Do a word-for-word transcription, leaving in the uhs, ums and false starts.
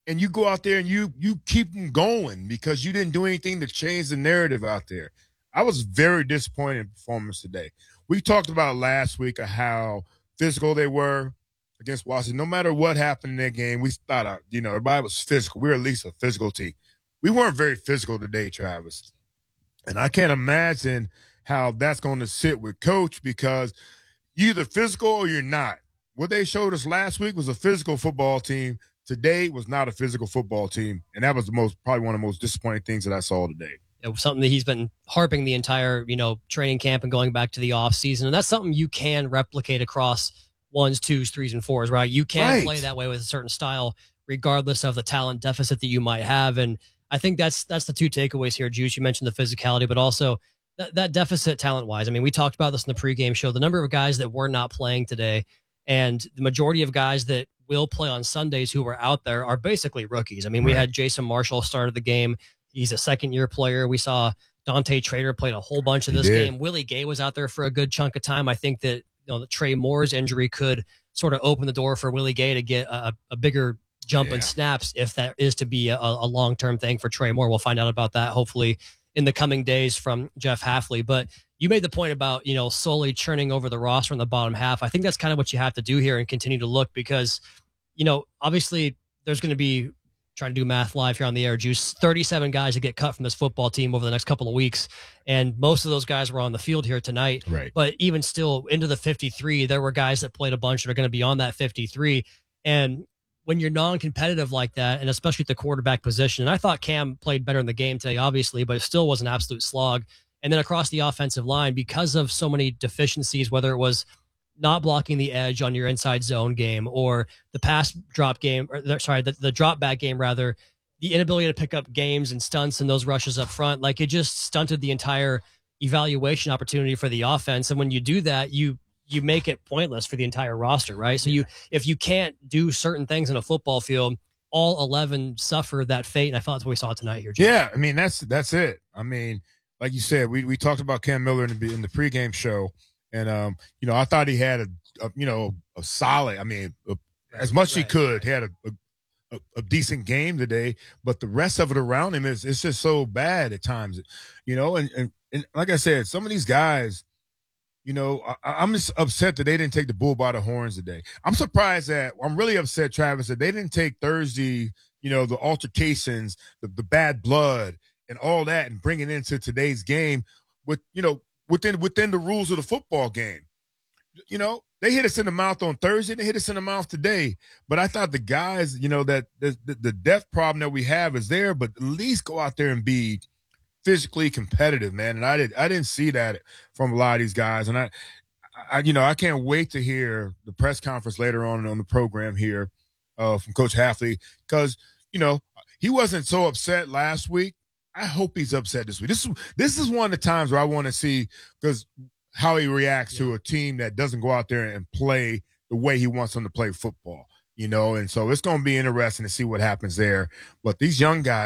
and you go out there and you you keep them going because you didn't do anything to change the narrative out there. I was very disappointed in performance today. We talked about last week of how physical they were against Washington. No matter what happened in that game, we thought, uh, you know, everybody was physical. We were at least a physical team. We weren't very physical today, Travis. And I can't imagine how that's going to sit with Coach because you're either physical or you're not. What they showed us last week was a physical football team. Today was not a physical football team, and that was the most probably one of the most disappointing things that I saw today. It was something that he's been harping the entire, you know, training camp and going back to the off season, and that's something you can replicate across ones, twos, threes, and fours, right? You can Right. play that way with a certain style, regardless of the talent deficit that you might have, and I think that's that's the two takeaways here, Juice. You mentioned the physicality, but also that, that deficit talent-wise. I mean, we talked about this in the pregame show. The number of guys that were not playing today, and the majority of guys that will play on Sundays who were out there are basically rookies. I mean, we Right. had Jason Marshall started the game. He's a second-year player. We saw Dante Trader played a whole bunch of He this did. game. Willie Gay was out there for a good chunk of time. I think that, you know, the Trey Moore's injury could sort of open the door for Willie Gay to get a, a bigger jump Yeah. in snaps if that is to be a, a long-term thing for Trey Moore. We'll find out about that hopefully in the coming days from Jeff Halfley. But you made the point about, you know, slowly churning over the roster in the bottom half. I think that's kind of what you have to do here and continue to look because, you know, obviously there's going to be, trying to do math live here on the air, Juice, thirty-seven guys that get cut from this football team over the next couple of weeks. And most of those guys were on the field here tonight. Right. But even still into the fifty-three, there were guys that played a bunch that are going to be on that fifty-three. And when you're non-competitive like that, and especially at the quarterback position, and I thought Cam played better in the game today, obviously, but it still was an absolute slog. And then across the offensive line, because of so many deficiencies, whether it was not blocking the edge on your inside zone game or the pass drop game, or the, sorry, the, the drop back game rather, the inability to pick up games and stunts and those rushes up front, like it just stunted the entire evaluation opportunity for the offense. And when you do that, you you make it pointless for the entire roster, right? So you if you can't do certain things in a football field, all eleven suffer that fate. And I thought that's what we saw tonight here, Jim. Yeah, I mean that's that's it. I mean, like you said, we we talked about Cam Miller in the in the pregame show. And, um, you know, I thought he had a, a you know, a solid, I mean, a, as much as he could. He had a, a, a decent game today, but the rest of it around him is it's just so bad at times, you know. And, and, and like I said, some of these guys, you know, I, I'm just upset that they didn't take the bull by the horns today. I'm surprised that I'm really upset, Travis, that they didn't take Thursday, you know, the altercations, the, the bad blood and all that and bring it into today's game with, you know, within within the rules of the football game. You know, they hit us in the mouth on Thursday. They hit us in the mouth today. But I thought the guys, you know, that the, the, the depth problem that we have is there, but at least go out there and be physically competitive, man. And I, did, I didn't see that from a lot of these guys. And, I, I, you know, I can't wait to hear the press conference later on on the program here uh, from Coach Halfley because, you know, he wasn't so upset last week. I hope he's upset this week. This is this is one of the times where I want to see because how he reacts yeah. to a team that doesn't go out there and play the way he wants them to play football, you know. And so it's going to be interesting to see what happens there. But these young guys.